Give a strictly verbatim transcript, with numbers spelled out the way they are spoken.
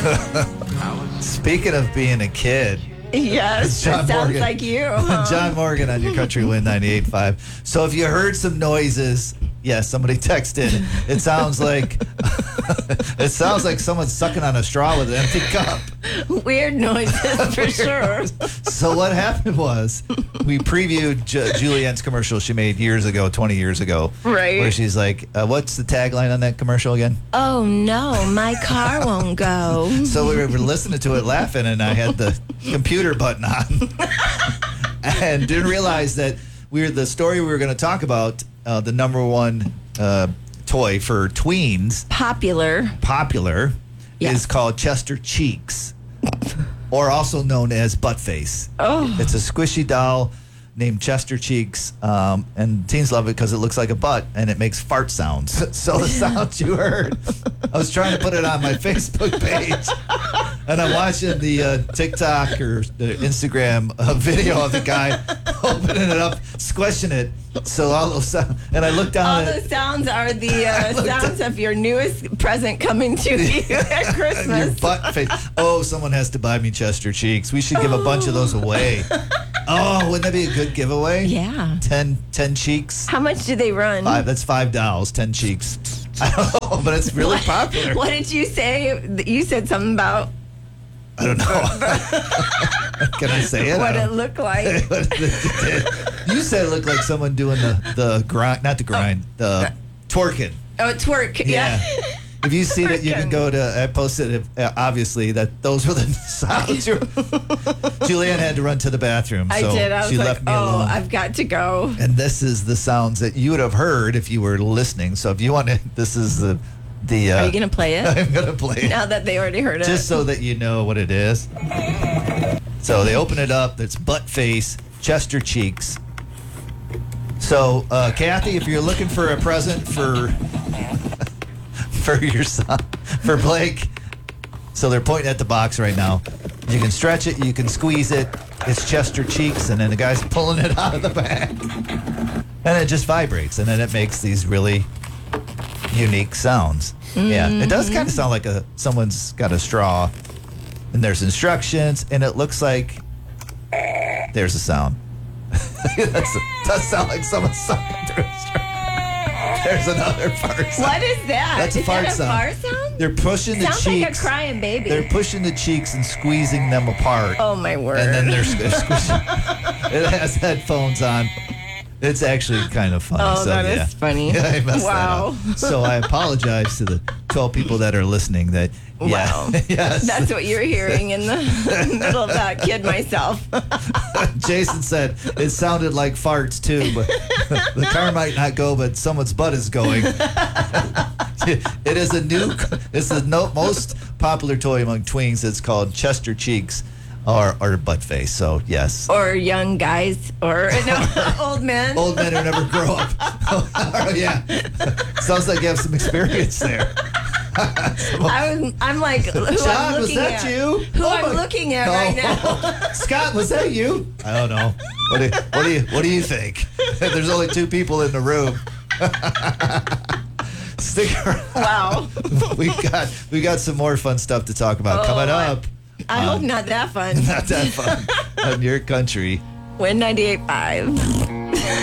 Speaking of being a kid, Yes, John that sounds Morgan. like you. Huh? John Morgan on your Country Wind ninety-eight point five. So if you heard some noises, yes, somebody texted. It sounds like it sounds like someone's sucking on a straw with an empty cup. Weird noises for sure. So what happened was we previewed Ju- Julianne's commercial she made years ago, twenty years ago. Right. Where she's like, uh, what's the tagline on that commercial again? Oh no, my car won't go. So we were listening to it laughing, and I had the computer button on and didn't realize that we were the story we were going to talk about, uh, the number one uh, toy for tweens, Popular. popular, Yeah. is called Chester Cheeks, or also known as Butt Face. Oh. It's a squishy doll named Chester Cheeks, um, and teens love it because it looks like a butt and it makes fart sounds. So the sounds you heard, I was trying to put it on my Facebook page, and I'm watching the uh, TikTok or the Instagram uh, video of the guy opening it up, squishing it. So all those sounds, and I looked down All at the sounds are the uh, sounds of your newest present coming to you at your Christmas. butt face. Oh, someone has to buy me Chester Cheeks. We should give a bunch of those away. Oh, wouldn't that be a good giveaway? Yeah. ten, ten cheeks. How much do they run? Five, that's five dolls, ten cheeks. I don't know, but it's really popular. What did you say? You said something about I don't know. Can I say it? what I it don't- looked like. You said it looked like someone doing the, the grind, not the grind, the twerking. Oh, twerk. Yeah. Yeah. If you see it, you can go to. I posted it. Uh, obviously, that those were the sounds. you- Julianne had to run to the bathroom, so I did. I was she like, left me oh, alone. I've got to go. And this is the sounds that you would have heard if you were listening. So if you want to, this is the the. Uh, Are you going to play it? I'm gonna play it Now that they already heard it. just so that you know what it is. So they open it up. It's butt face, Chester Cheeks. So uh, Kathy, if you're looking for a present for for your son, for Blake, so they're pointing at the box right now. You can stretch it, you can squeeze it. It's Chester Cheeks, and then the guy's pulling it out of the bag, and it just vibrates, and then it makes these really unique sounds. Yeah, it does kind of sound like a someone's got a straw, and there's instructions, and it looks like there's a sound. That's does sound like someone's sucking through a straw. There's another fart sound. What is that? That's a Is fart that a sound. fart sound? They're pushing the Sounds like a cheeks. crying baby. They're pushing the cheeks and squeezing them apart. Oh my word. And then they're, they're squishing. It has headphones on. It's actually kind of funny. Oh, so, that is yeah. funny. Yeah, I messed Wow. that up. So I apologize to the twelve people that are listening that, yeah. Wow. yes. That's what you're hearing in the middle of that kid myself. Jason said it sounded like farts too, but the car might not go, but someone's butt is going. It is a new, it's the no, most popular toy among tweens. It's called Chester Cheeks or, or butt face. So, yes. Or young guys, or no, old men. Old men who never grow up. Oh, yeah. Sounds like you have some experience there. I was, I'm like, who John, I'm was looking that at. you? Who Oh, I'm my- looking at Oh. right now. Scott, was that you? I don't know. What do, what do you What do you think? There's only two people in the room. Stick around. Wow. We got we got some more fun stuff to talk about Oh, coming I- up. I hope not that fun. Not that fun on your country. Win ninety-eight point five.